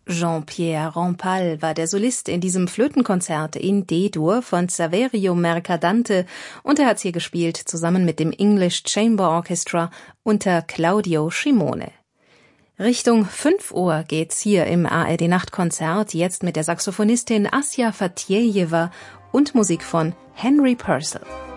Jean-Pierre Rampal war der Solist in diesem Flötenkonzert in D-Dur von Saverio Mercadante und er hat's hier gespielt zusammen mit dem English Chamber Orchestra unter Claudio Scimone. Richtung 5 Uhr geht's hier im ARD-Nachtkonzert, jetzt mit der Saxophonistin Asja Fatjejewa und Musik von Henry Purcell.